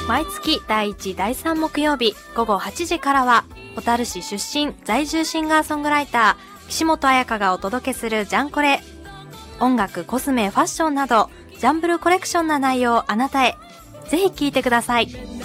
毎月第1、第3木曜日午後8時からは、小樽市出身在住シンガーソングライター岸本彩香がお届けするジャンコレ。音楽、コスメ、ファッションなどジャンブルコレクションな内容をあなたへ。ぜひ聞いてください。